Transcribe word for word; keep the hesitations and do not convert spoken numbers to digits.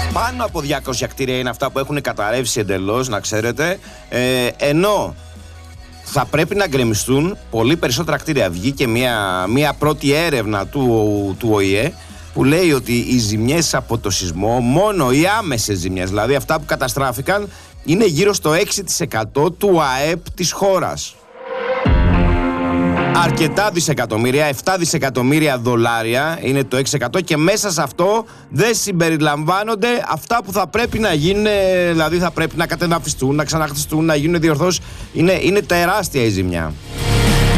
Πάνω από διακόσια κτίρια είναι αυτά που έχουν καταρρεύσει εντελώς, να ξέρετε, ε, ενώ θα πρέπει να γκρεμιστούν πολύ περισσότερα κτίρια. Βγήκε μια, μια πρώτη έρευνα του, του Ο Η Ε που λέει ότι οι ζημιές από το σεισμό, μόνο οι άμεσες ζημιές, δηλαδή αυτά που καταστράφηκαν, είναι γύρω στο έξι τοις εκατό του ΑΕΠ της χώρας. Αρκετά δισεκατομμύρια, επτά δισεκατομμύρια δολάρια είναι το έξι τοις εκατό και μέσα σε αυτό δεν συμπεριλαμβάνονται αυτά που θα πρέπει να γίνουν, δηλαδή θα πρέπει να κατεδαφιστούν, να ξαναχτιστούν, να γίνουν διορθώσεις. Είναι, είναι τεράστια η ζημιά.